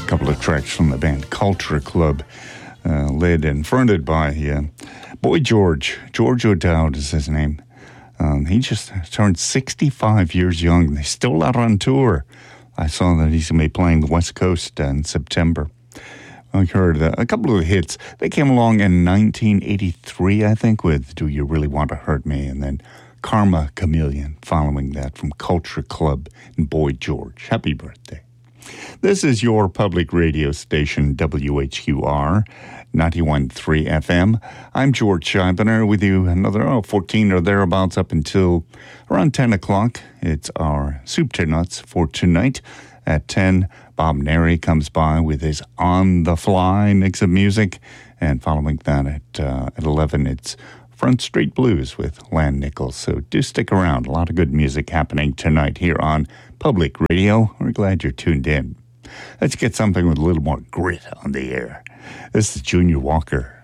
couple of tracks from the band Culture Club, led and fronted by Boy George. George O'Dowd is his name. He just turned 65 years young. They're still out on tour. I saw that he's going to be playing the West Coast in September. I heard a couple of hits. They came along in 1983, I think, with Do You Really Want to Hurt Me? And then Karma Chameleon following that from Culture Club and Boy George. Happy birthday. This is your public radio station, WHQR 91.3 FM. I'm George Scheibner with you another 14 or thereabouts up until around 10 o'clock. It's our Soup to Nuts for tonight. At 10, Bob Neri comes by with his on-the-fly mix of music. And following that at 11, it's Front Street Blues with Lan Nichols. So do stick around. A lot of good music happening tonight here on Public Radio. We're glad you're tuned in. Let's get something with a little more grit on the air. This is Junior Walker.